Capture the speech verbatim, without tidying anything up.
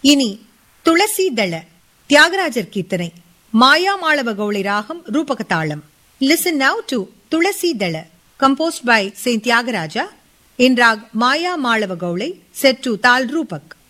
இனி துளசி தள தியாகராஜர் கீர்த்தனை மாயா மாளவ கௌளை ராகம் ரூபக தாளம். Listen now to Tulasi Dala, composed by Saint Tyagaraja in rag Maya Malava Gaulai, set to Tal Rupak.